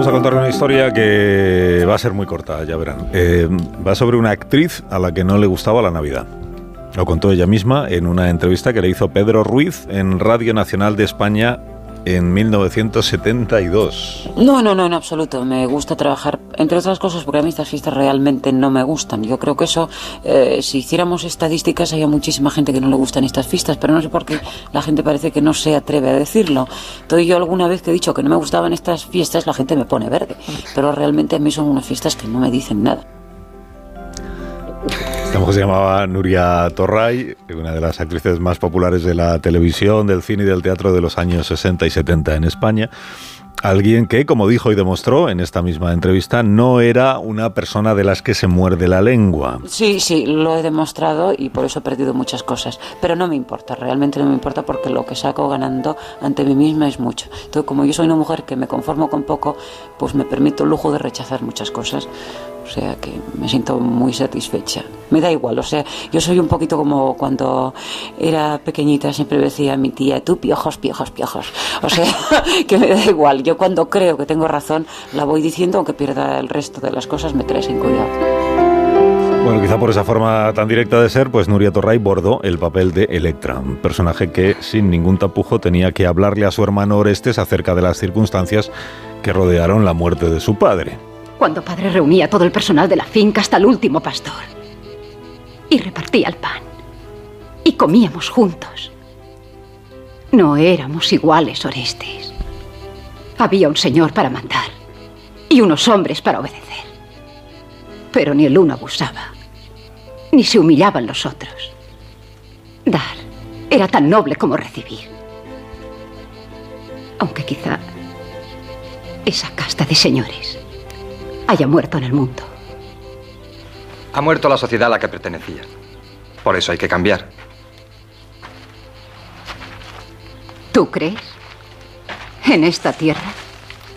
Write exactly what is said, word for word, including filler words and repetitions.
Vamos a contar una historia que va a ser muy corta, ya verán. Eh, va sobre una actriz a la que no le gustaba la Navidad. Lo contó ella misma en una entrevista que le hizo Pedro Ruiz en Radio Nacional de España en mil novecientos setenta y dos. No, no, no, en absoluto. Me gusta trabajar, entre otras cosas, porque a mí estas fiestas realmente no me gustan. Yo creo que eso, eh, si hiciéramos estadísticas, hay muchísima gente que no le gustan estas fiestas, pero no sé por qué la gente parece que no se atreve a decirlo. Entonces yo alguna vez que he dicho que no me gustaban estas fiestas, la gente me pone verde. Pero realmente a mí son unas fiestas que no me dicen nada. Esta mujer se llamaba Nuria Torray, una de las actrices más populares de la televisión, del cine y del teatro de los años sesenta y setenta en España. Alguien que, como dijo y demostró en esta misma entrevista, no era una persona de las que se muerde la lengua. Sí, sí, lo he demostrado y por eso he perdido muchas cosas. Pero no me importa, realmente no me importa, porque lo que saco ganando ante mí misma es mucho. Entonces, como yo soy una mujer que me conformo con poco, pues me permito el lujo de rechazar muchas cosas. O sea que me siento muy satisfecha. Me da igual, o sea, yo soy un poquito como cuando era pequeñita, siempre decía a mi tía, tú piojos, piojos, piojos. O sea, que me da igual. Yo cuando creo que tengo razón, la voy diciendo, aunque pierda el resto de las cosas, me trae sin cuidado. Bueno, quizá por esa forma tan directa de ser, pues Nuria Torray bordó el papel de Electra, un personaje que sin ningún tapujo tenía que hablarle a su hermano Orestes acerca de las circunstancias que rodearon la muerte de su padre. Cuando padre reunía a todo el personal de la finca hasta el último pastor y repartía el pan y comíamos juntos. No éramos iguales, Orestes. Había un señor para mandar y unos hombres para obedecer. Pero ni el uno abusaba, ni se humillaban los otros. Dar era tan noble como recibir. Aunque quizá esa casta de señores haya muerto en el mundo. Ha muerto la sociedad a la que pertenecía. Por eso hay que cambiar. ¿Tú crees? ¿En esta tierra?